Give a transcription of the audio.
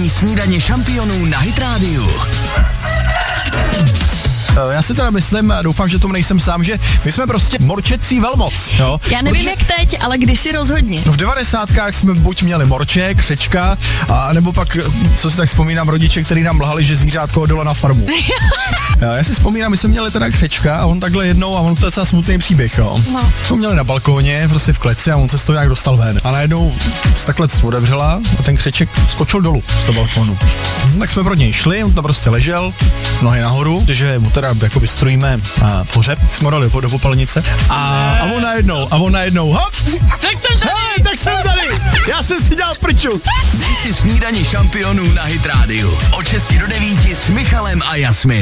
ranní snídaně šampionů na Hit Radio. Já si teda myslím, a doufám, že tomu nejsem sám, že my jsme prostě morčecí velmoc, jo. Já nevím jak teď, ale kdysi rozhodně. V 90kách jsme buď měli morče, křečka, a nebo pak, co si tak vzpomínám, rodiče, který nám lhali, že zvířátko odjelo na farmu. Já si vzpomínám, my jsme měli teda křečka a on takhle jednou, a on to je docela smutný příběh, jo. No. Jsme měli na balkóně, prostě v kleci, a on se z toho nějak dostal ven. A najednou se takhle otevřela a ten křeček skočil dolů z toho balkónu. Tak jsme pro něj šli, on tam prostě ležel, nohy nahoru, že mu teda jako vystrojíme pohřeb, jsme dali do popelnice a on najednou, hop, tak jsem tady, já jsem si dělal prču. Dej si snídaně šampionů na Hit Radio od 6 do 9 s Michalem a Jasmin.